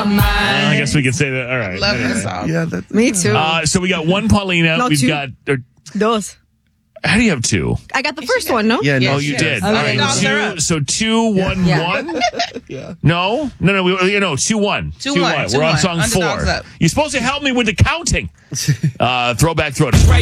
I guess we could say that. All right. Love that song. Yeah, Me too. So we got one Paulina. No, We've two. got. Dos. How do you have two? I got the first one, no? Yeah, no, Oh, you did. All Okay. right. Yeah. Two. So 2-1-1. Yeah. No. 2-1. 2-1. We're on 2-1. song 4. Underdogs up. You're supposed to help me with the counting. Throwback throw.